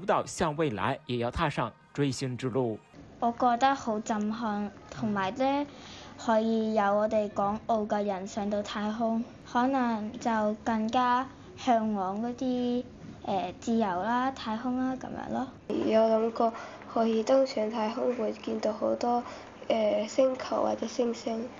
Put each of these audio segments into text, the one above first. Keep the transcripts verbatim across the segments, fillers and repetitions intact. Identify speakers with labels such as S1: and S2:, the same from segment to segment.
S1: 蹈向未來，也要踏上追星之路。
S2: 我覺得好震撼，同埋咧可以有我哋港澳嘅人上到太空，可能就更加向往嗰啲誒自由啦、太空啦咁樣咯。
S3: 有諗過可以登上太空，會見到好多誒、呃、星球或者星星。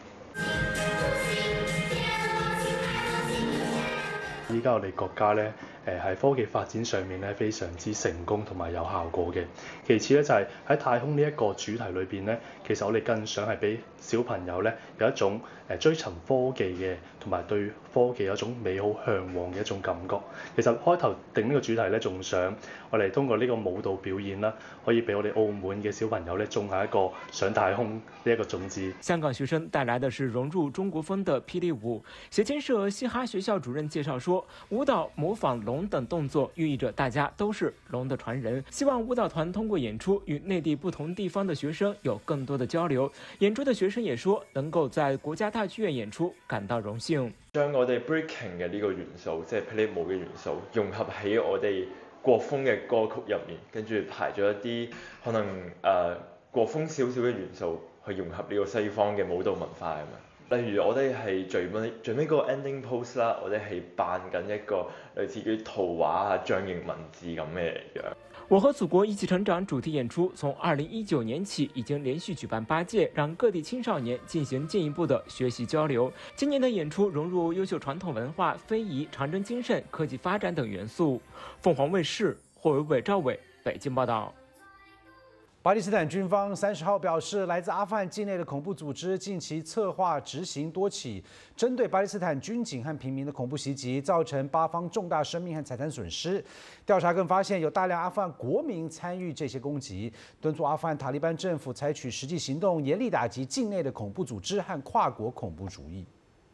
S4: 依家我哋國家咧，誒喺科技發展上面咧非常之成功同埋有效果嘅。其次咧就係喺太空呢一個主題裏邊咧，其實我哋更想係俾小朋友咧有一種誒追尋科技嘅，同埋對科技有一種美好向往嘅一種感覺。其實開頭定呢個主題咧，仲想我哋通過呢個舞蹈表演啦，可以俾我哋澳門嘅小朋友咧種下一個上太空呢一個種子。
S1: 香港學生帶來的是融入中國風的霹靂舞。協進社嘻哈學校主任介紹說，舞蹈模仿龍等動作，寓意着大家都是龍的傳人。希望舞蹈團通過演出，與內地不同地方的學生有更多的交流。演出的學生也說，能夠在國家大劇院演出，感到榮幸。
S5: 將我哋 breaking 嘅呢個元素，即係霹靂舞嘅元素，融合喺我哋國風嘅歌曲入面，跟住排咗一啲可能誒、呃、國風少少嘅元素，去融合呢個西方嘅舞蹈文化咁樣。例如我哋係最尾最尾個 ending pose 啦，我哋係扮緊一個類似於圖畫啊、象形文字咁嘅樣。
S1: 我和祖國一起成長主題演出從二零一九年起已經連續舉辦八屆，讓各地青少年進行進一步的學習交流。今年的演出融入優秀傳統文化、非遺、長征精神、科技發展等元素。鳳凰衛視霍維偉、趙偉北京報道。
S6: 巴基斯坦軍方三十號表示，來自阿富汗境內的恐怖組織近期策劃執行多起針對巴基斯坦軍警和平民的恐怖襲擊，造成巴方重大生命和財產損失。調查更發現有大量阿富汗國民參與這些攻擊，敦促阿富汗塔利班政府採取實際行動，嚴厲打擊境內的恐怖組織和跨國恐怖主義。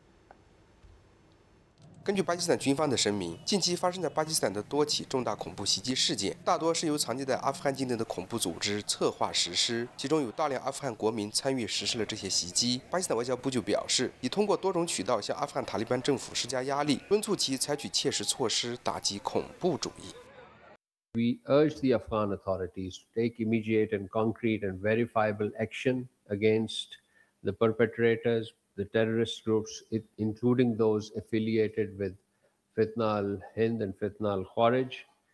S7: 根據巴基斯坦軍方的聲明，近期發生在巴基斯坦的多起重大恐怖襲擊事件，大多是由藏匿在阿富汗境內的恐怖組織策劃實施，其中有大量阿富汗國民參與實施了這些襲擊。巴基斯坦外交部就表示，已通過多種渠道向阿富汗塔利班政府施加壓力，敦促其採取切實措施打擊恐怖主義。
S8: We urge the Afghan authorities to take immediate and concrete and verifiable action against the perpetrators, the terrorist groups, including those affiliated with Fitna al-Hind and Fitna al-Kharij,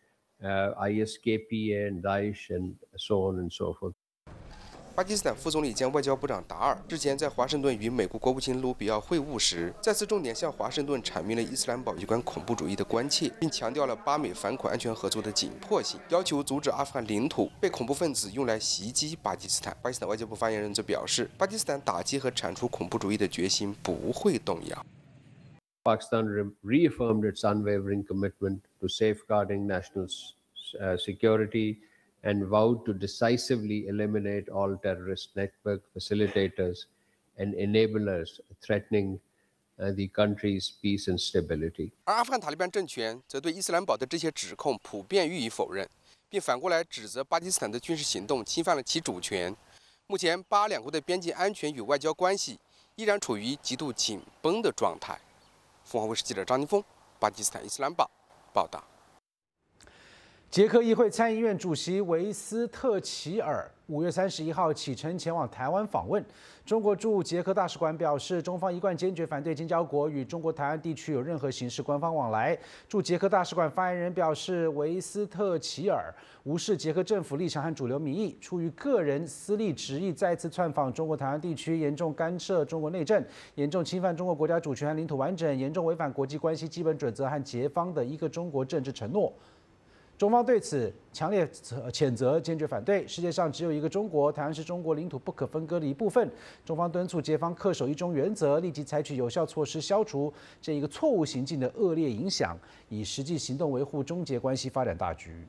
S8: uh, I S K P A and Daesh, and so on and so forth.
S7: 巴基斯坦副总理兼外交部长达尔日前在华盛顿与美国国务卿卢比奥会晤时，再次重点向华盛顿阐明了伊斯兰堡有关恐怖主义的关切，并强调了巴美反恐安全合作的紧迫性，要求阻止阿富汗领土被恐怖分子用来袭击巴基斯坦。巴基斯坦外交部发言人则表示，巴基斯坦打击和铲除恐怖主义的决心不会动摇。
S8: Pakistan reaffirmed its unwavering commitment to safeguarding national uh, security and vowed to decisively eliminate all terrorist network facilitators and enablers threatening uh, the country's peace and stability.
S7: 而阿富汗塔利班政权则对伊斯兰堡的这些指控普遍予以否认，并反过来指责巴基斯坦的军事行动侵犯了其主权。目前，巴两国的边境安全与外交关系依然处于极度紧绷的状态。凤凰卫视记者张宁峰，巴基斯坦伊斯兰堡报道。
S6: 捷克议会参议院主席维斯特齐尔五月三十一号启程前往台湾访问。中国驻捷克大使馆表示，中方一贯坚决反对建交国与中国台湾地区有任何形式官方往来。驻捷克大使馆发言人表示，维斯特齐尔无视捷克政府立场和主流民意，出于个人私利执意再次窜访中国台湾地区，严重干涉中国内政，严重侵犯中国国家主权和领土完整，严重违反国际关系基本准则和捷方的一个中国政治承诺。中方对此强烈谴责，坚决反对。世界上只有一个中国，台湾是中国领土不可分割的一部分。中方敦促捷方恪守一中原则，立即采取有效措施，消除这一个错误行径的恶劣影响，以实际行动维护中捷关系发展大局。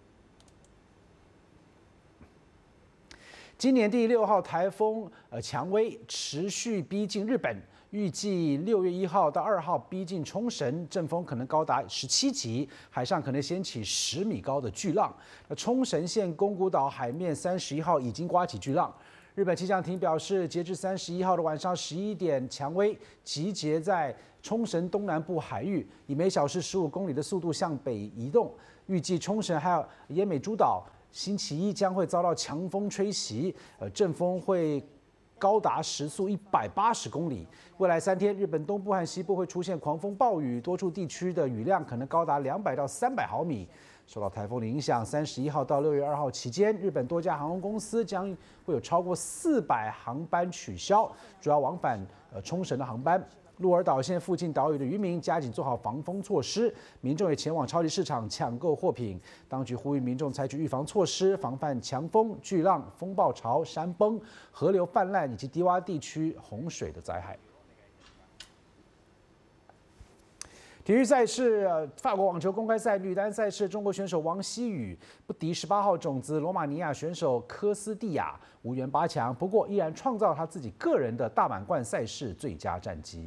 S6: 今年第六号台风呃蔷薇持续逼近日本。预计六月一号到二号逼近冲绳，阵风可能高达十七级，海上可能掀起十米高的巨浪。那冲绳县宫古岛海面三十一号已经刮起巨浪。日本气象厅表示，截至三十一号的晚上十一点，蔷薇集结在冲绳东南部海域，以每小时十五公里的速度向北移动。预计冲绳还有奄美诸岛星期一将会遭到强风吹袭，呃，阵风会高达时速一百八十公里。未来三天，日本东部和西部会出现狂风暴雨，多处地区的雨量可能高达两百到三百毫米。受到台风的影响，三十一号到六月二号期间，日本多家航空公司将会有超过四百航班取消，主要往返呃冲绳的航班。鹿儿岛县附近岛屿的渔民加紧做好防风措施，民众也前往超级市场抢购货品。当局呼吁民众采取预防措施，防范强风、巨浪、风暴潮、山崩、河流泛滥以及低洼地区洪水的灾害。体育赛事，法国网球公开赛女单赛事，中国选手王希雨不敌十八号种子罗马尼亚选手科斯蒂亚，无缘八强。不过，依然创造她自己个人的大满贯赛事最佳战绩。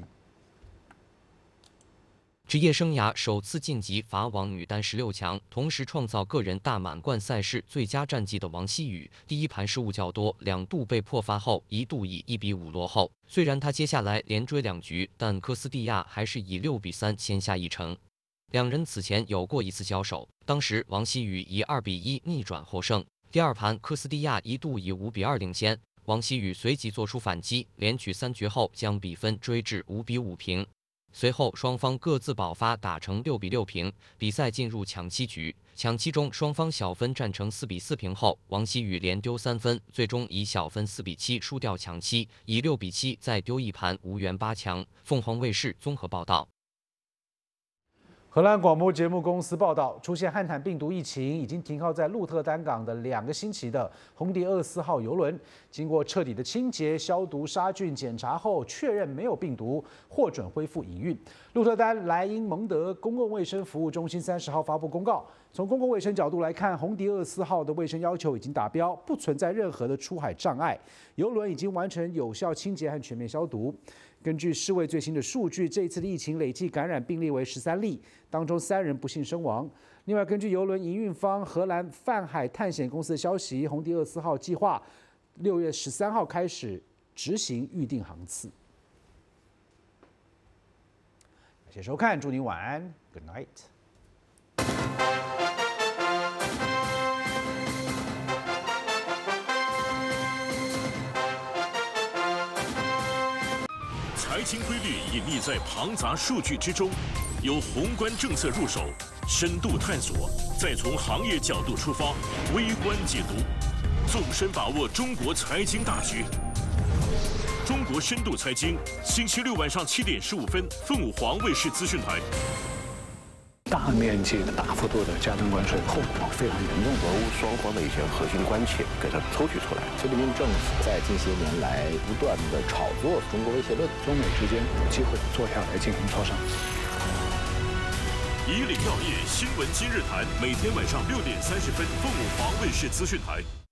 S9: 职业生涯首次晋级法网女单十六强，同时创造个人大满贯赛事最佳战绩的王希雨，第一盘失误较多，两度被破发后，一度以一比五落后。虽然她接下来连追两局，但科斯蒂亚还是以六比三先下一城。两人此前有过一次交手，当时王希雨以二比一逆转获胜。第二盘，科斯蒂亚一度以五比二领先，王希雨随即做出反击，连取三局后将比分追至五比五平。随后双方各自爆发，打成六比六平，比赛进入抢七局。抢七中双方小分战成四比四平后，王希雨连丢三分，最终以小分四比七输掉抢七，以六比七再丢一盘，无缘八强。凤凰卫视综合报道。
S6: 荷兰广播节目公司报道，出现汉坦病毒疫情，已经停靠在鹿特丹港的两个星期的红迪二十四号邮轮，经过彻底的清洁、消毒、杀菌检查后，确认没有病毒，获准恢复营运。鹿特丹莱茵蒙德公共卫生服务中心三十号发布公告，从公共卫生角度来看，红迪二十四号的卫生要求已经达标，不存在任何的出海障碍，邮轮已经完成有效清洁和全面消毒。根据世卫最新的数据，这一次的疫情累计感染病例为十三例，当中三人不幸身亡。另外，根据邮轮营运方荷兰泛海探险公司的消息，红迪二十四号计划六月十三号开始执行预定航次。感谢收看，祝您晚安 ，Good night。
S10: 财经规律隐匿在庞杂数据之中，由宏观政策入手，深度探索，再从行业角度出发，微观解读，纵深把握中国财经大局。中国深度财经，星期六晚上七点十五分，凤凰卫视资讯台。
S11: 大面积的、大幅度的加征关税，后果非常严重。
S12: 俄乌双方的一些核心关切给它抽取出来。
S13: 菲律宾政府在近些年来不断的炒作中国威胁论，
S11: 中美之间有机会坐下来进行磋商。
S10: 以岭药业新闻今日谈，每天晚上六点三十分，凤凰卫视资讯台。